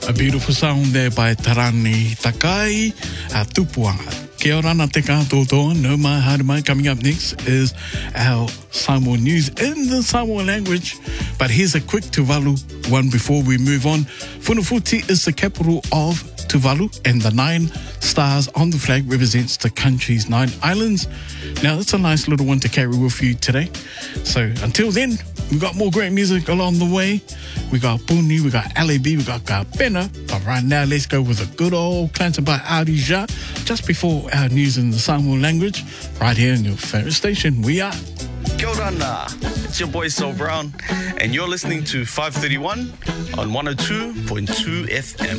A beautiful song there by Tarani Takai, Tupuanga. Kia ora na te katoa, no mai, haere mai. Coming up next is our Samoa news in the Samoa language. But here's a quick Tuvalu one before we move on. Funafuti is the capital of Tuvalu, and the 9 stars on the flag represents the country's 9 islands. Now, that's a nice little one to carry with you today. So until then, we got more great music along the way. We got Puni, we got LAB, we got Kapena. But right now, let's go with a good old clanter by Arija, just before our news in the Samoan language, right here in your favorite station. We are Kia ora na. It's your boy Sol Brown, and you're listening to 531 on 102.2 FM.